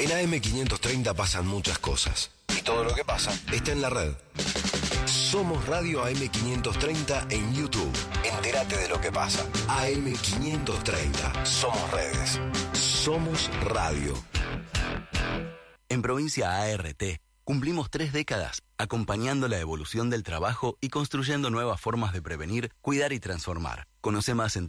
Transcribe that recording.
En AM530 pasan muchas cosas. Y todo lo que pasa está en la red. Somos Radio AM530 en YouTube. Entérate de lo que pasa. AM530. Somos redes. Somos radio. En Provincia ART cumplimos 3 décadas acompañando la evolución del trabajo y construyendo nuevas formas de prevenir, cuidar y transformar. Conoce más en